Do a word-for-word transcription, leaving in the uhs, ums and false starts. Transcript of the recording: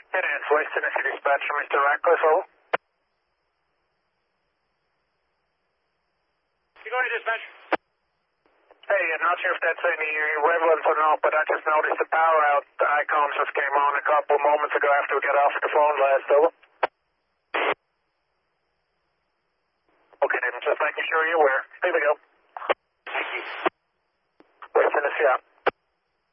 It is West Tennessee Dispatch from Mister Ratcliffe, over. You go ahead, dispatch. Hey, I'm not sure if that's any relevance or not, but I just noticed the power out icon just came on a couple of moments ago after we got off the phone last, over. Okay, then, just making sure you're aware. Here we go. Thank you. West Tennessee out.